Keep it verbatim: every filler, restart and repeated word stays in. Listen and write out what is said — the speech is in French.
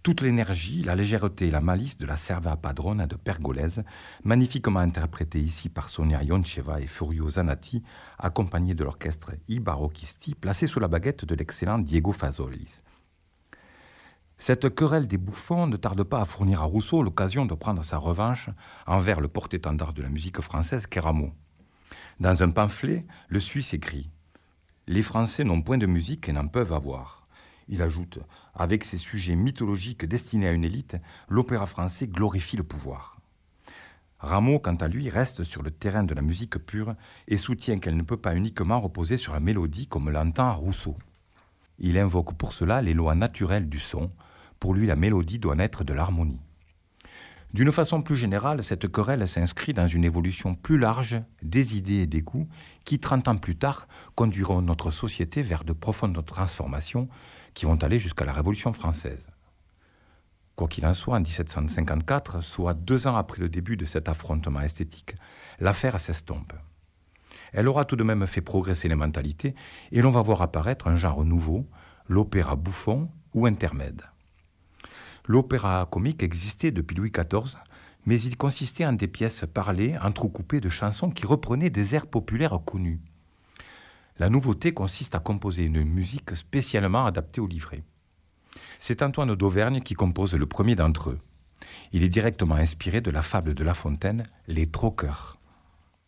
Toute l'énergie, la légèreté et la malice de la serva padrona de Pergolèse, magnifiquement interprétée ici par Sonia Ioncheva et Furio Zanatti, accompagnés de l'orchestre I Barocchisti, placé sous la baguette de l'excellent Diego Fazolis. Cette querelle des bouffons ne tarde pas à fournir à Rousseau l'occasion de prendre sa revanche envers le porte-étendard de la musique française qu'est Rameau. Dans un pamphlet, le Suisse écrit « Les Français n'ont point de musique et n'en peuvent avoir ». Il ajoute « Avec ses sujets mythologiques destinés à une élite, l'opéra français glorifie le pouvoir ». Rameau, quant à lui, reste sur le terrain de la musique pure et soutient qu'elle ne peut pas uniquement reposer sur la mélodie comme l'entend Rousseau. Il invoque pour cela les lois naturelles du son. Pour lui, la mélodie doit naître de l'harmonie. D'une façon plus générale, cette querelle s'inscrit dans une évolution plus large des idées et des goûts qui, trente ans plus tard, conduiront notre société vers de profondes transformations qui vont aller jusqu'à la Révolution française. Quoi qu'il en soit, en dix-sept cent cinquante-quatre, soit deux ans après le début de cet affrontement esthétique, l'affaire s'estompe. Elle aura tout de même fait progresser les mentalités et l'on va voir apparaître un genre nouveau, l'opéra bouffon ou intermède. L'opéra comique existait depuis Louis quatorze, mais il consistait en des pièces parlées, entrecoupées de chansons qui reprenaient des airs populaires connus. La nouveauté consiste à composer une musique spécialement adaptée au livret. C'est Antoine d'Auvergne qui compose le premier d'entre eux. Il est directement inspiré de la fable de La Fontaine, Les Troqueurs.